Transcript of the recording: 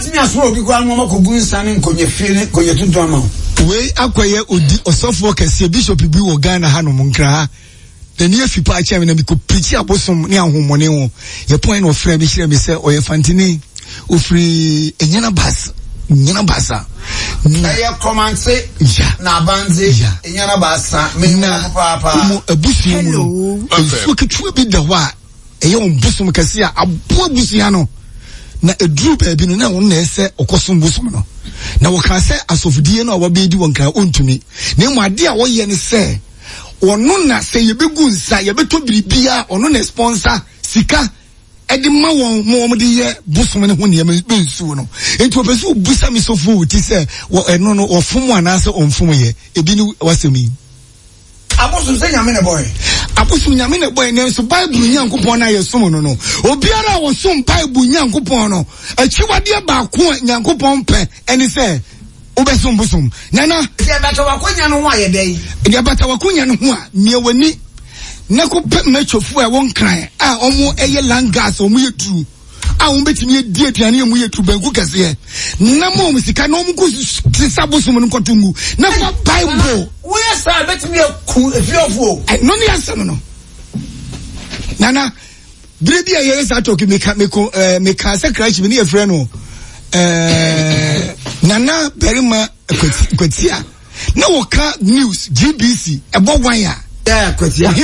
betimi aso obi kwa no mako gu nsane nkonye fie ne konye tuntu ama we akoye odi osofo kese bishop bi wo Ghana hanom nkra dani afipa a chairman na ko preach abosom ne ahomone ho ye point no frɛ bi hyerɛ me sɛ oye fantini ofri enyana basa na ye commence na abanze enyana basa me na papa mo abusu mu no ketwa bi da ho a eye ombusom kese a abo abusu no na edru baabi no na won na ese okosom busom no na woka se asofudie no awabedi wonka ontumi na mu ade a woye ne se ono na se yebegu nsa yebeto biribia ono na sponsor sika edi ma won mo de ye busom ne ho ne yema bensu no enti obesu busa mi sofo ti se wo eno no ofum anase onfum ye ebi ni wasemi abosom se nyame ne boy abosom nyame ne boy ne so bible nyankopon na ye som no no obiara wo som bible nyankopon no achiwade ba ko nyankopon pe eni se obesom bosom nana se bata wakonya no ho ayedai de bata wakonya no ho a me wani na ko pe mechofu e won kran a omo eye land gas omo ye tru a won betimi e die aduane emu ye tru banku kase na mo musika na omo ko sabosom no kotungu na ko bible we say betimi e ku efiofo no ni asem no nana biredi a ye sa talk meka secretary me e frɛ no nana berima kwatia na woka news GBC ebo wan ya kwatia